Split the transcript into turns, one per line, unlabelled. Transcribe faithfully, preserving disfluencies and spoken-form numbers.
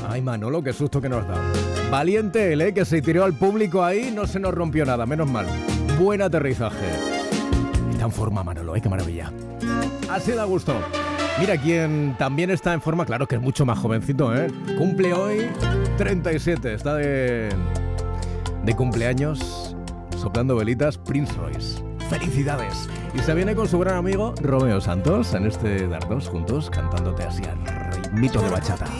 Ay, Manolo, qué susto que nos da. Valiente él, ¿eh? Que se tiró al público ahí, no se nos rompió nada, menos mal. Buen aterrizaje. Está en forma, Manolo, ¿eh? Qué maravilla. Así da gusto. Mira, quien también está en forma, claro que es mucho más jovencito, ¿eh? Cumple hoy treinta y siete, está de, de cumpleaños, soplando velitas, Prince Royce. ¡Felicidades! Y se viene con su gran amigo Romeo Santos en este Dar dos juntos, cantándote así al ritmito de bachata.